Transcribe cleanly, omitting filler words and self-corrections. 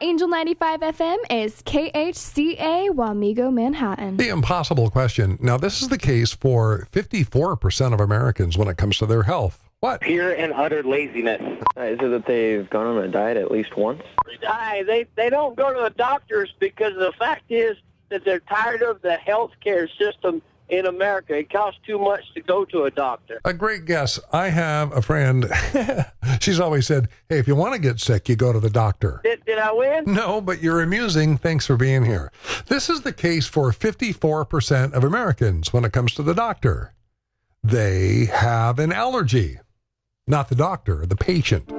Angel 95 FM is KHCA Wamego, Manhattan. The impossible question. Now, this is the case for 54% of Americans when it comes to their health. What? Pure and utter laziness. Is it that they've gone on a diet at least once? They don't go to the doctors because the fact is that they're tired of the healthcare system in America. It costs too much to go to a doctor. A great guess. I have a friend. She's always said, hey, if you want to get sick, you go to the doctor. Did I win? No, but you're amusing. Thanks for being here. This is the case for 54% of Americans when it comes to the doctor. They have an allergy. Not the doctor, the patient.